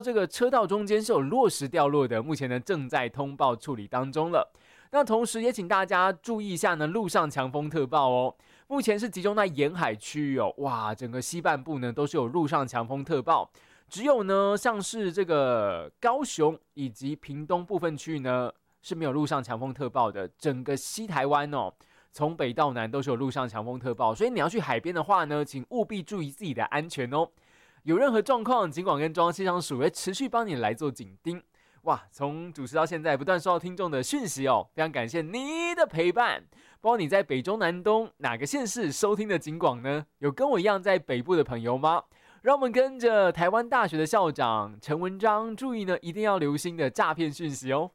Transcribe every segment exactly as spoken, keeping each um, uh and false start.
这个车道中间是有落石掉落的，目前呢正在通报处理当中了。那同时也请大家注意一下呢，路上强风特报哦。目前是集中在沿海区域哦，哇，整个西半部呢都是有路上强风特报，只有呢像是这个高雄以及屏东部分区域呢是没有路上强风特报的。整个西台湾哦，从北到南都是有路上强风特报，所以你要去海边的话呢，请务必注意自己的安全哦。有任何状况，警广跟中央气象署会持续帮你来做紧盯。哇，从主持到现在，不断收到听众的讯息哦，非常感谢你的陪伴。不知道你在北中南东哪个县市收听的警广呢？有跟我一样在北部的朋友吗？让我们跟着台湾大学的校长陈文章，注意呢，一定要留心的诈骗讯息哦。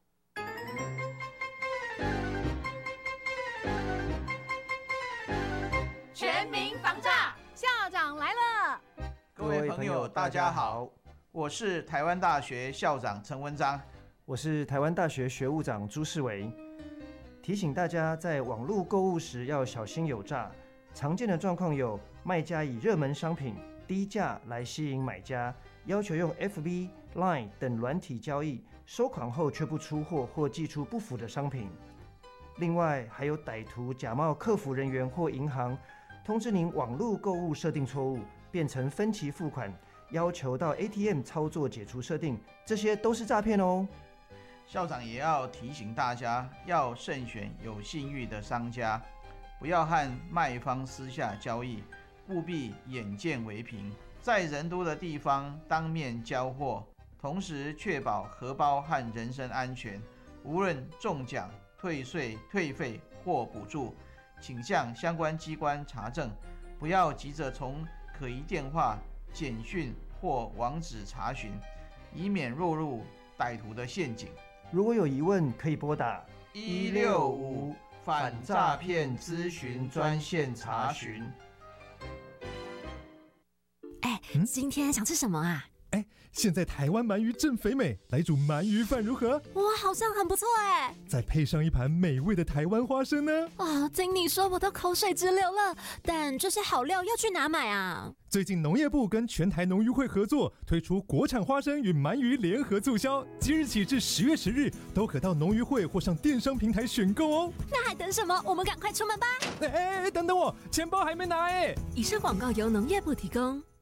全民防诈，校长来了。 各位朋友，大家好，我是台湾大学校长陈文章， 我是台湾大学学务长朱世维。提醒大家在网络购物时要小心有诈，常见的状况有卖家以热门商品低价来吸引买家，要求用 F B、Line 等软体交易，收款后却不出货或寄出不符的商品。另外还有歹徒假冒客服人员或银行，通知您网络购物设定错误，变成分期付款，要求到 A T M 操作解除设定，这些都是诈骗哦。 校长也要提醒大家，要慎选有信誉的商家，不要和卖方私下交易，务必眼见为凭，在人多的地方当面交货，同时确保荷包和人身安全。无论中奖、退税、退费或补助，请向相关机关查证，不要急着从可疑电话、简讯或网址查询，以免落入歹徒的陷阱。 如果有疑问，可以拨打一六五反诈骗咨询专线查询。 哎，今天想吃什么啊？ 哎，现在台湾鳗鱼正肥美，来煮鳗鱼饭如何？ 哇，好像很不错哎！ 再配上一盘美味的台湾花生呢？ 啊，听你说我都口水直流了。但这些好料要去哪买啊？ 最近农业部跟全台农渔会合作，推出国产花生与鳗鱼联合促销，即日起至十月十日，都可到农渔会或上电商平台选购哦。 那还等什么？我们赶快出门吧！ 哎哎哎，等等我，钱包还没拿哎！ 以上广告由农业部提供。